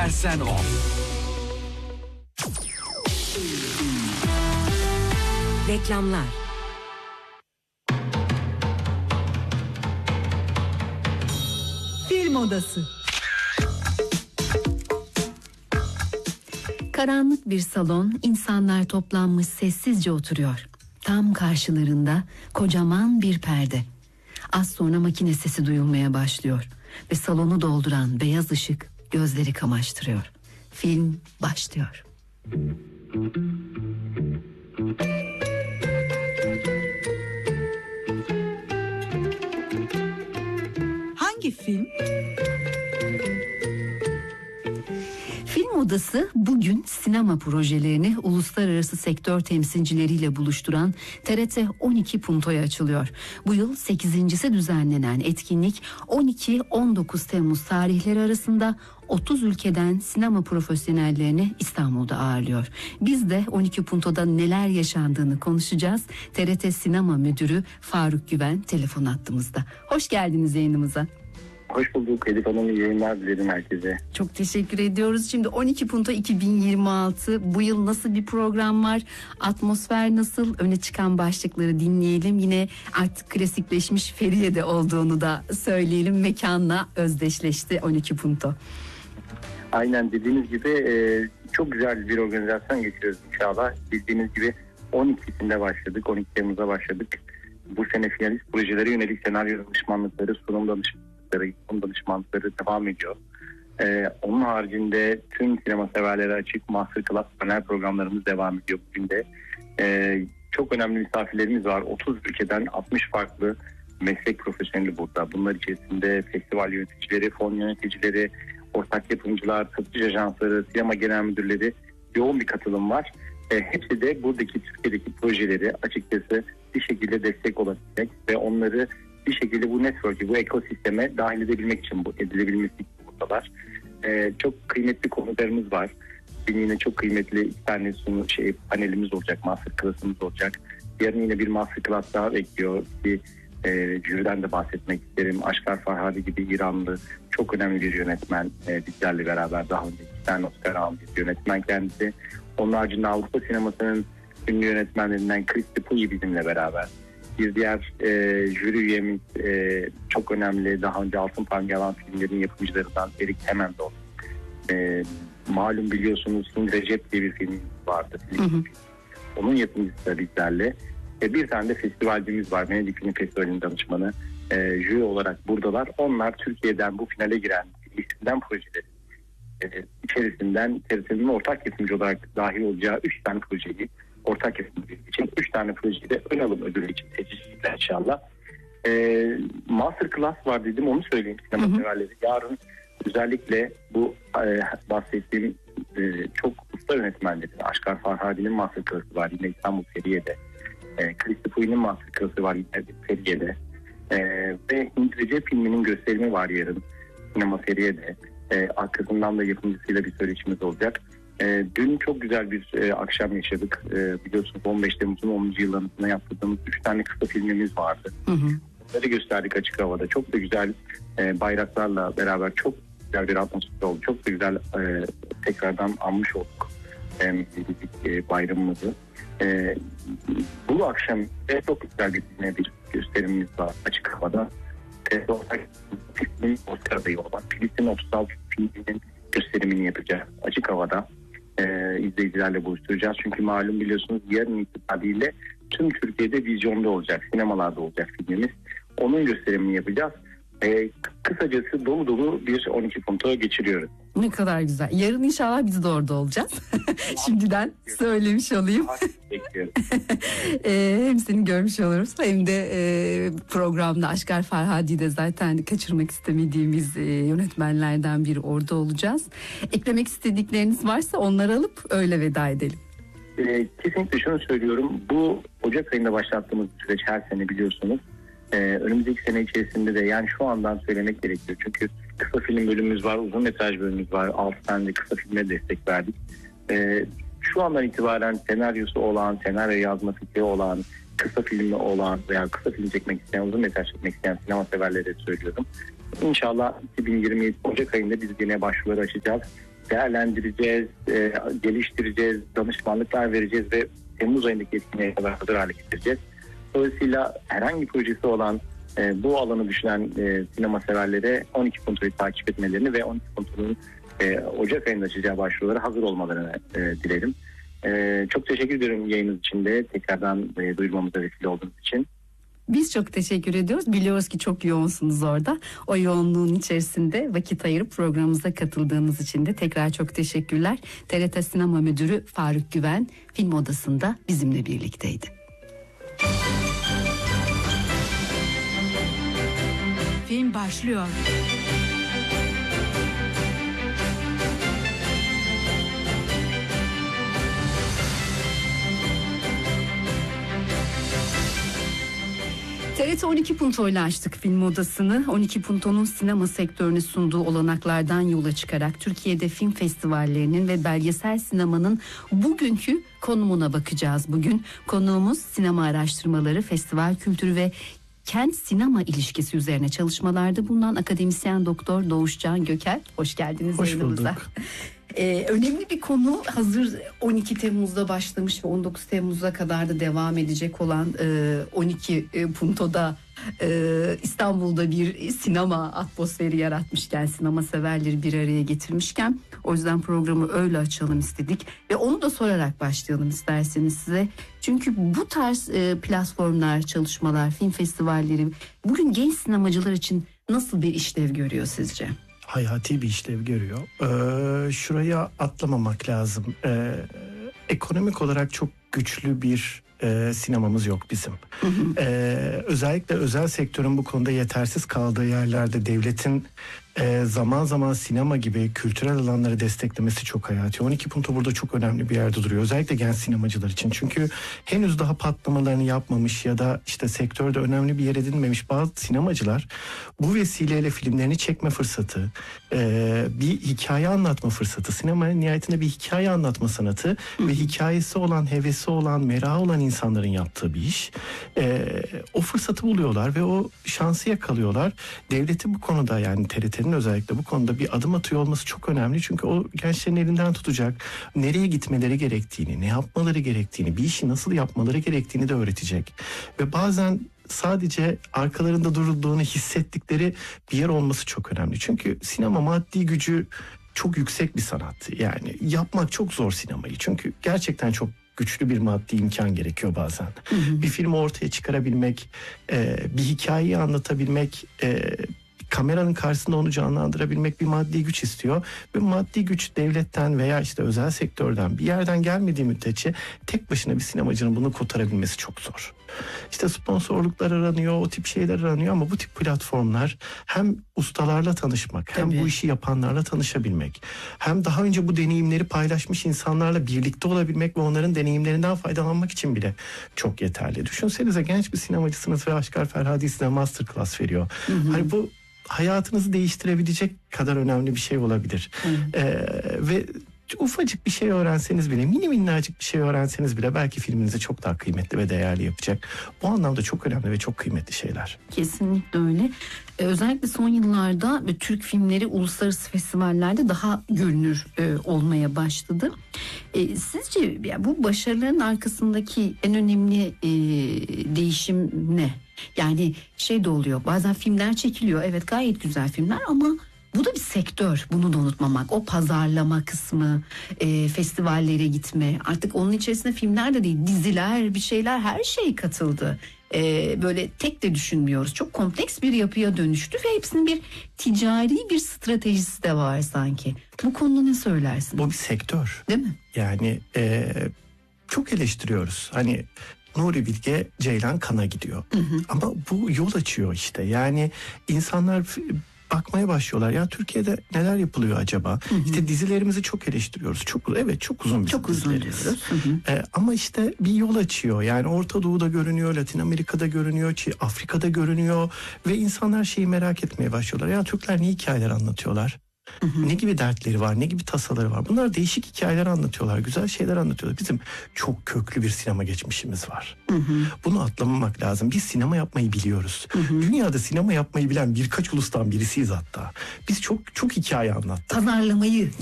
istersen ol. Reklamlar. Film Odası. Karanlık bir salon, insanlar toplanmış sessizce oturuyor. Tam karşılarında kocaman bir perde. Az sonra makine sesi duyulmaya başlıyor ve salonu dolduran beyaz ışık gözleri kamaştırıyor. Film başlıyor. Hangi film? Film Odası bugün sinema projelerini uluslararası sektör temsilcileriyle buluşturan TRT 12 Punto'ya açılıyor. Bu yıl 8.'si düzenlenen etkinlik 12-19 Temmuz tarihleri arasında 30 ülkeden sinema profesyonellerini İstanbul'da ağırlıyor. Biz de 12 Punto'da neler yaşandığını konuşacağız. TRT Sinema Müdürü Faruk Güven telefon hattımızda. Hoş geldiniz yayınımıza. Hoş bulduk Elif Hanım, iyi yayınlar dilerim herkese. Çok teşekkür ediyoruz. Şimdi 12 Punto 2026 bu yıl nasıl bir program var? Atmosfer nasıl? Öne çıkan başlıkları dinleyelim. Yine artık klasikleşmiş Feriye'de olduğunu da söyleyelim. Mekanla özdeşleşti 12 Punto. Aynen dediğiniz gibi çok güzel bir organizasyon geçiriyoruz inşallah. Bildiğiniz gibi 12'sinde başladık, 12 Temmuz'da başladık. Bu sene finalist projelere yönelik senaryo danışmanlıkları, sunum danışmanlıkları devam ediyor. Onun haricinde tüm sinema severlere açık masterclass panel programlarımız devam ediyor bugün de. Çok önemli misafirlerimiz var. 30 ülkeden 60 farklı meslek profesyoneli burada. Bunlar içerisinde festival yöneticileri, fon yöneticileri, ortak yapımcılar, satış ajansları, sinema genel müdürleri, yoğun bir katılım var. Hepsi de buradaki Türkiye'deki projeleri açıkçası bir şekilde destek olabilmek ve onları bir şekilde bu network'ü, bu ekosisteme dahil edebilmek için edilebilmesi için buradalar. Çok kıymetli konularımız var. Benim yine çok kıymetli iki tane panelimiz olacak, masterclass'ımız olacak. Yarın yine bir masterclass daha bekliyor ki jüriden de bahsetmek isterim. Aşkar Farhadi gibi İranlı çok önemli bir yönetmen bizlerle beraber daha önce 2 tane Oscar almış bir yönetmen kendisi. Onun haricinde Avrupa sinemasının ünlü yönetmenlerinden Christy Puyi bizimle beraber. Bir diğer jüri üyemiz çok önemli, daha önce Altın Palmiye alan filmlerin yapımcılarından Erik Hemendorf. Malum biliyorsunuz Hind Recep diye bir film vardı. Onun yapımcısı da bizlerle. Bir tane de festivalcimiz var, Venedik Film Festivali'nin danışmanı. Jüri olarak buradalar. Onlar Türkiye'den bu finale giren listeden projeleri içerisinden TRT'nin ortak yapımcı olarak dahil olacağı 3 tane projeyi ortak yapımcı için 3 tane projeyi de ön alım ödülü için seçiciler inşallah. Masterclass var dedim, onu söyleyeyim sinema severleri. Yarın özellikle bu bahsettiğim çok usta yönetmenlerin, Aşkar Farhadi'nin masterclass'ı var yine İstanbul Feriye'de. Christy Puyi'nin masterclass'ı var yine Feriye'de. Ve Hind Recep filminin gösterimi var yarın sinema Feriye'de. Arkasından da yapımcısıyla bir söyleşimiz olacak. Dün çok güzel bir akşam yaşadık. Biliyorsunuz 15 Temmuz'un 10. yıllarında yaptığımız 3 tane kısa filmimiz vardı. Bunları gösterdik açık havada. Çok da güzel bayraklarla beraber çok güzel bir atmosfer oldu. Çok da güzel tekrardan anmış olduk bayramımızı. Bu akşam çok güzel bir gösterimimiz var açık havada. Oscar adayı olan Filistin 36 filminin gösterimini yapacağız açık havada. İzleyicilerle buluşturacağız. Çünkü malum biliyorsunuz yarın itibariyle tüm Türkiye'de vizyonda olacak, sinemalarda olacak filmimiz. Onun gösterimini yapacağız. Kısacası dolu dolu bir 12 Punto geçiriyoruz. Ne kadar güzel. Yarın inşallah biz de orada olacağız. Şimdiden söylemiş olayım. Hem seni görmüş oluruz hem de programda Aşkar Farhadi'yi de zaten kaçırmak istemediğimiz yönetmenlerden biri orada olacağız. Eklemek istedikleriniz varsa onları alıp öyle veda edelim. Kesinlikle şunu söylüyorum. Bu Ocak ayında başlattığımız süreç her sene biliyorsunuz. Önümüzdeki sene içerisinde de yani şu andan söylemek gerekiyor. Çünkü kısa film bölümümüz var, uzun metraj bölümümüz var. 6 tane de kısa filme destek verdik. Şu andan itibaren senaryosu olan, senaryo yazma fikri olan, kısa filmi olan veya kısa film çekmek isteyen, uzun metraj çekmek isteyen sinema severlere söylüyorum. İnşallah 2027 Ocak ayında biz yine başvuruları açacağız. değerlendireceğiz, geliştireceğiz, danışmanlıklar vereceğiz ve Temmuz ayındaki etkinliğe kadar hazır hale getireceğiz. Dolayısıyla herhangi projesi olan bu alanı düşünen sinema severlere 12 Punto'yu takip etmelerini ve 12 Punto'nun Ocak ayında açacağı başvurulara hazır olmalarını dilerim. Çok teşekkür ederim yayınınız için de tekrardan duyurmamıza vesile olduğunuz için. Biz çok teşekkür ediyoruz. Biliyoruz ki çok yoğunsunuz orada. O yoğunluğun içerisinde vakit ayırıp programımıza katıldığınız için de tekrar çok teşekkürler. TRT Sinema Müdürü Faruk Güven Film Odası'nda bizimle birlikteydi. Film başlıyor. TRT 12 Punto'yla açtık film odasını. 12 Punto'nun sinema sektörüne sunduğu olanaklardan yola çıkarak Türkiye'de film festivallerinin ve belgesel sinemanın bugünkü konumuna bakacağız bugün. Konuğumuz sinema araştırmaları, festival kültürü ve kent sinema ilişkisi üzerine çalışmalarda bulunan akademisyen doktor Doğuşcan Göker. Hoş geldiniz yayınımıza. Hoş bulduk. Önemli bir konu, hazır 12 Temmuz'da başlamış ve 19 Temmuz'a kadar da devam edecek olan 12 Punto'da İstanbul'da bir sinema atmosferi yaratmışken, sinema severleri bir araya getirmişken, o yüzden programı öyle açalım istedik ve onu da sorarak başlayalım isterseniz size. Çünkü bu tarz platformlar, çalışmalar, film festivalleri bugün genç sinemacılar için nasıl bir işlev görüyor sizce? Hayati bir işlev görüyor. Şuraya atlamamak lazım. Ekonomik olarak çok güçlü bir sinemamız yok bizim. Özellikle özel sektörün bu konuda yetersiz kaldığı yerlerde devletin zaman zaman sinema gibi kültürel alanları desteklemesi çok hayati. 12 Punto burada çok önemli bir yerde duruyor. Özellikle genç sinemacılar için. Çünkü henüz daha patlamalarını yapmamış ya da işte sektörde önemli bir yer edinmemiş bazı sinemacılar bu vesileyle filmlerini çekme fırsatı, bir hikaye anlatma fırsatı, sinemanın nihayetinde bir hikaye anlatma sanatı ve hikayesi olan, hevesi olan, merakı olan insanların yaptığı bir iş. O fırsatı buluyorlar ve o şansı yakalıyorlar. Devleti bu konuda, yani TRT'nin özellikle bu konuda bir adım atıyor olması çok önemli. Çünkü o gençlerin elinden tutacak, nereye gitmeleri gerektiğini, ne yapmaları gerektiğini, bir işi nasıl yapmaları gerektiğini de öğretecek. Ve bazen sadece arkalarında durulduğunu hissettikleri bir yer olması çok önemli. Çünkü sinema maddi gücü çok yüksek bir sanat. Yani yapmak çok zor sinemayı. Çünkü gerçekten çok güçlü bir maddi imkan gerekiyor bazen. Bir filmi ortaya çıkarabilmek, bir hikayeyi anlatabilmek, kameranın karşısında onu canlandırabilmek bir maddi güç istiyor. Ve maddi güç devletten veya işte özel sektörden bir yerden gelmediği müddetçe tek başına bir sinemacının bunu kotarabilmesi çok zor. İşte sponsorluklar aranıyor, o tip şeyler aranıyor ama bu tip platformlar hem ustalarla tanışmak, hem bu işi yapanlarla tanışabilmek, hem daha önce bu deneyimleri paylaşmış insanlarla birlikte olabilmek ve onların deneyimlerinden faydalanmak için bile çok yeterli. Düşünsenize, genç bir sinemacısınız ve Aşkar Ferhadi size masterclass veriyor. Hani bu hayatınızı değiştirebilecek kadar önemli bir şey olabilir. Ve ufacık bir şey öğrenseniz bile, mini minnacık bir şey öğrenseniz bile belki filminizi çok daha kıymetli ve değerli yapacak. Bu anlamda çok önemli ve çok kıymetli şeyler. Kesinlikle öyle. Özellikle son yıllarda Türk filmleri uluslararası festivallerde daha görünür olmaya başladı. Sizce bu başarıların arkasındaki en önemli değişim ne? Yani şey de oluyor, bazen filmler çekiliyor, evet gayet güzel filmler ama bu da bir sektör, bunu da unutmamak. O pazarlama kısmı, festivallere gitme, artık onun içerisinde filmler de değil, diziler, bir şeyler, her şey katıldı. Böyle tek de düşünmüyoruz, çok kompleks bir yapıya dönüştü ve hepsinin bir ticari bir stratejisi de var sanki. Bu konuda ne söylersin? Bu bir sektör. Değil mi? Yani çok eleştiriyoruz. Hani Nuri Bilge Ceylan Cannes'a gidiyor. Ama bu yol açıyor işte. Yani insanlar bakmaya başlıyorlar. Ya Türkiye'de neler yapılıyor acaba? İşte dizilerimizi çok eleştiriyoruz. Çok uzun bir çok uzun diyoruz. Ama işte bir yol açıyor. Yani Orta Doğu'da görünüyor, Latin Amerika'da görünüyor, Afrika'da görünüyor ve insanlar şeyi merak etmeye başlıyorlar. Ya Türkler ne hikayeler anlatıyorlar? Ne gibi dertleri var, ne gibi tasaları var? Bunlar değişik hikayeler anlatıyorlar, güzel şeyler anlatıyorlar. Bizim çok köklü bir sinema geçmişimiz var. Bunu atlamamak lazım. Biz sinema yapmayı biliyoruz. Dünyada sinema yapmayı bilen birkaç ulustan birisiyiz hatta. Biz çok hikaye anlattık. Pazarlamayı